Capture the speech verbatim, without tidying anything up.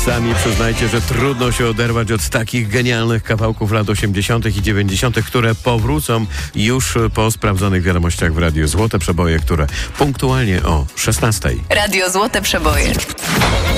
Sami przyznajcie, że trudno się oderwać od takich genialnych kawałków lat osiemdziesiątych i dziewięćdziesiątych, które powrócą już po sprawdzonych wiadomościach w Radiu Złote Przeboje, które punktualnie o szesnastej. Radio Złote Przeboje.